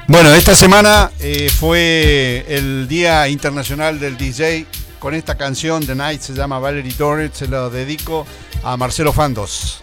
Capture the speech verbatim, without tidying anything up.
Bueno, esta semana eh, fue el Día Internacional del D J. Con esta canción, The Night, se llama Valerie Torres, se lo dedico a Marcelo Fandos.